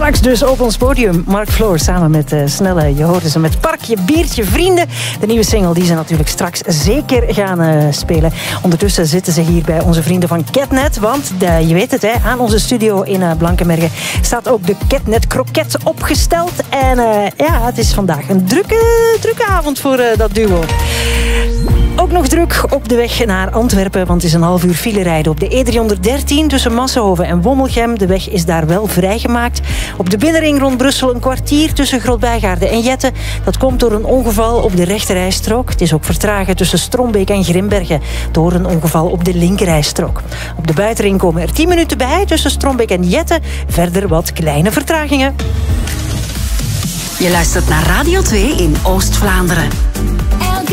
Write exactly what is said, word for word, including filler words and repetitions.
Straks dus op ons podium Mark Floor samen met uh, Snelle. Je hoorde ze met Parkje, Biertje, Vrienden. De nieuwe single die ze natuurlijk straks zeker gaan uh, spelen. Ondertussen zitten ze hier bij onze vrienden van Catnet. Want de, je weet het, hè, aan onze studio in uh, Blankenberge staat ook de Catnet Kroket opgesteld. En uh, ja, het is vandaag een drukke, drukke avond voor uh, dat duo. Ook nog druk op de weg naar Antwerpen, want het is een half uur file rijden op de E driehonderddertien tussen Massenhoven en Wommelgem. De weg is daar wel vrijgemaakt. Op de binnenring rond Brussel een kwartier tussen Grootbijgaarden en Jette. Dat komt door een ongeval op de rechterrijstrook. Het is ook vertragen tussen Strombeek en Grimbergen door een ongeval op de linkerrijstrook. Op de buitenring komen er tien minuten bij tussen Strombeek en Jette. Verder wat kleine vertragingen. Je luistert naar Radio twee in Oost-Vlaanderen.